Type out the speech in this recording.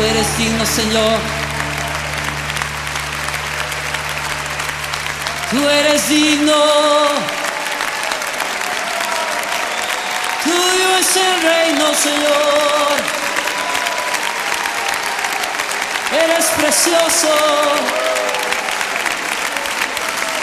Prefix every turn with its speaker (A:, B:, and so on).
A: eres digno, Señor. Tú eres digno. Tuyo es el reino, Señor. Eres precioso.